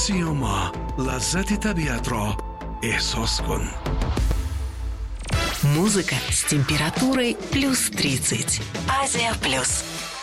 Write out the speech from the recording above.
سیاما، لذت طبیعت را احساس کن. Музыка с температурой плюс 30. Азия Плюс.